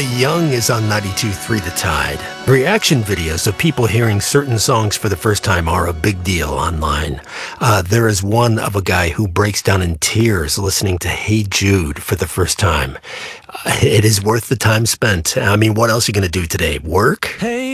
Neela Young is on 92.3 The Tide. Reaction videos of people hearing certain songs for the first time are a big deal online. There is one of a guy who breaks down in tears listening to Hey Jude for the first time. It is worth the time spent. I mean, what else are you going to do today? Work? Hey